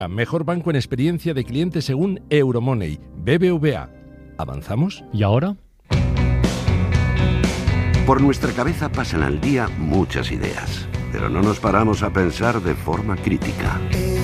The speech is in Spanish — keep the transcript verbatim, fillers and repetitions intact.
Mejor banco en experiencia de cliente según Euromoney, B B V A. ¿Avanzamos? ¿Y ahora? Por nuestra cabeza pasan al día muchas ideas, pero no nos paramos a pensar de forma crítica.